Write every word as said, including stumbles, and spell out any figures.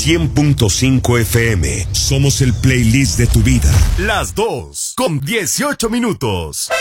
cien punto cinco F M. Somos el playlist de tu vida. Las dos con dieciocho minutos.